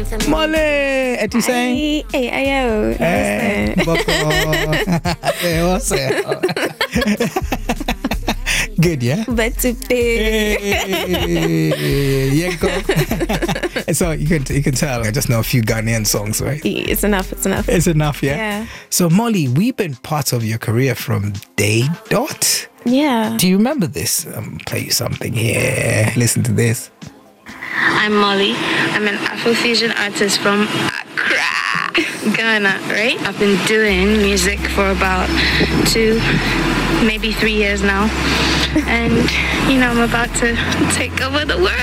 Molly, what you saying? Hey, ayo. Hey, Boko. Hey, what's it? Good, yeah? But to pay. So you can tell I just know a few Ghanaian songs, right? It's enough. It's enough, yeah? Yeah. So Molly, we've been part of your career from day dot. Yeah. Do you remember this? Play you something here. Listen to this. I'm Molly. I'm an Afrofusion artist from Accra, Ghana, right? I've been doing music for about 2, maybe 3 years now. And, I'm about to take over the world.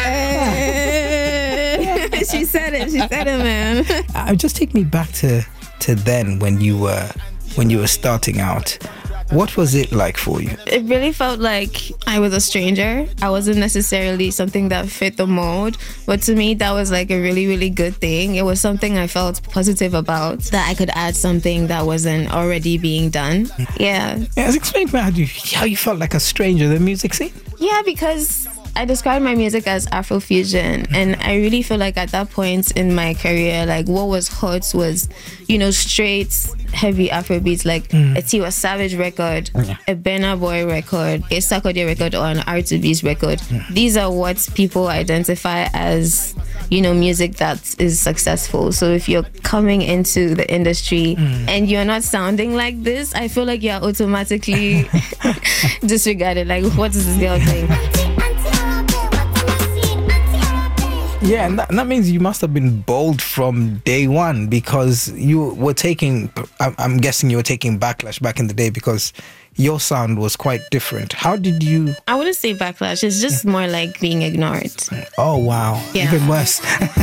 She said it, man. Just take me back to then when you were starting out. What was it like for you? It really felt like I was a stranger. I wasn't necessarily something that fit the mold, but to me that was like a really, really good thing. It was something I felt positive about, that I could add something that wasn't already being done. Yeah. Explain to me how you felt like a stranger in the music scene. Yeah, because I describe my music as Afrofusion, and I really feel like at that point in my career, like what was hot was, straight heavy Afrobeats, like a Tiwa Savage record, a Burna Boy record, a Sarkodie record, or an R2B's record. These are what people identify as, music that is successful. So if you're coming into the industry and you're not sounding like this, I feel like you're automatically disregarded. Like, what is this girl doing? Yeah, and that means you must have been bold from day one, because you were I'm guessing you were taking backlash back in the day because your sound was quite different. How did you... I wouldn't say backlash, it's just more like being ignored. Oh, wow. Yeah. Even worse.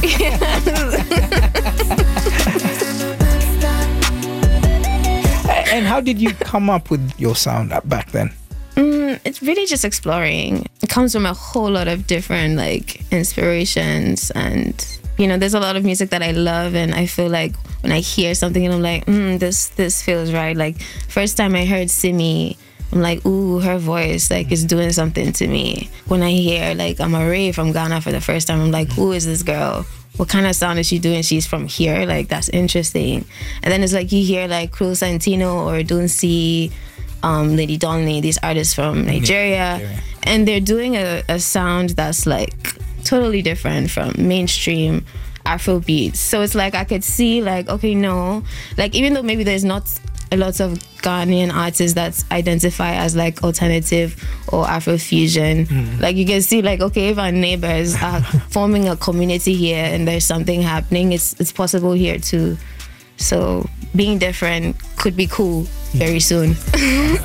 And how did you come up with your sound back then? It's really just exploring. It comes from a whole lot of different inspirations, and there's a lot of music that I love, and I feel like when I hear something and I'm like, this feels right. Like first time I heard Simi, I'm like, ooh, her voice is doing something to me. When I hear Amaarae from Ghana for the first time, I'm like, who is this girl? What kind of sound is she doing? She's from here. That's interesting. And then it's you hear Cruel Santino or Dunsi, Lady Donley, these artists from Nigeria, and they're doing a sound that's totally different from mainstream Afrobeats. So it's I could see okay, no, even though maybe there's not a lot of Ghanaian artists that identify as alternative or Afrofusion, you can see okay, if our neighbors are forming a community here and there's something happening, it's possible here too. So being different could be cool very soon.